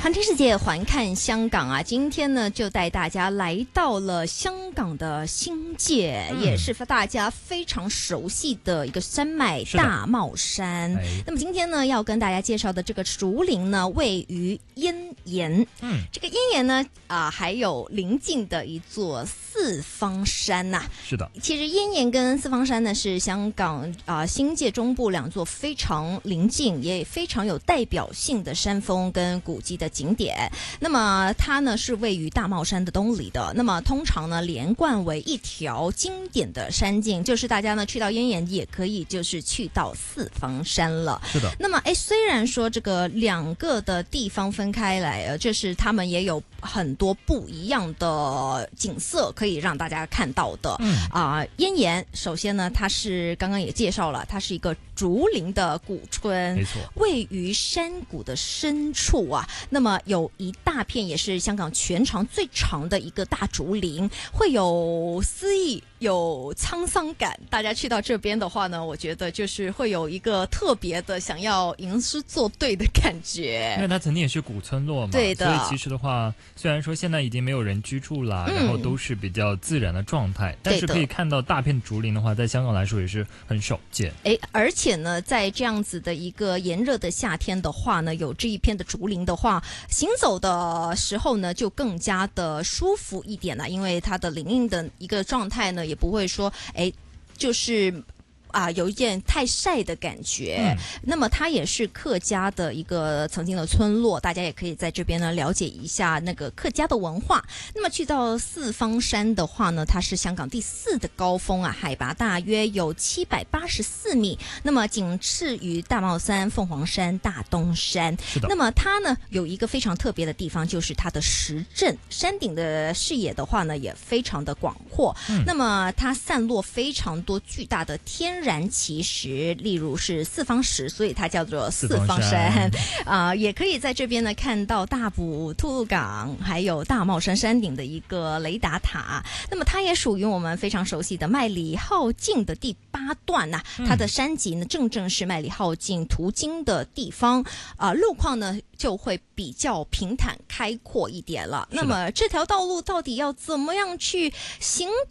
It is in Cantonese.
环听世界，环看香港啊！今天呢，就带大家来到了香港的新界，也是大家非常熟悉的一个山脉大帽山。那么今天呢，要跟大家介绍的这个竹林呢，位于燕岩。这个燕岩呢，还有邻近的一座四方山呐。 是的， 其实燕岩跟四方山呢，是香港新界中部两座非常邻近，也非常有代表性的山峰跟古迹的景点。那么它呢是位于大帽山的东里的，那么通常呢连贯为一条经典的山径，就是大家呢去到燕岩也可以就是去到四方山了。 是的。 那么虽然说这个两个的地方分开来，就是他们也有很多不一样的景色可以让大家看到的。燕岩首先呢，它是刚刚也介绍了，它是一个竹林的古村， 没错， 位于山谷的深处啊。那么有一大片也是香港全长最长的一个大竹林，会有诗意，有沧桑感。大家去到这边的话呢，我觉得就是会有一个特别的想要吟诗作对的感觉。 因为它曾经也是古村落嘛， 对的。 所以其实的话，虽然说现在已经没有人居住啦，然后都是比较自然的状态，但是可以看到大片竹林的话，在香港来说也是很少见。 而且呢，在这样子的一个炎热的夏天的话呢，有这一片的竹林的话，行走的时候呢就更加的舒服一点了，因为它的林荫的一个状态呢，也不会说就是有一点太晒的感觉。那么它也是客家的一个曾经的村落，大家也可以在这边呢了解一下那个客家的文化。那么去到四方山的话呢，它是香港第4的高峰啊，海拔大约有784米，那么仅次于大帽山、凤凰山、大东山。 是的。 那么它呢有一个非常特别的地方，就是它的石阵，山顶的视野的话呢也非常的广阔。那么它散落非常多巨大的天然奇石，例如是四方石，所以它叫做四方山。也可以在这边呢看到大埔吐露港，还有大帽山山顶的一个雷达塔。那么它也属于我们非常熟悉的麦理浩径的第8段呐。它的山脊呢正是麦理浩径途经的地方，路况呢就会比较平坦开阔一点了。那么这条道路到底要怎么样去行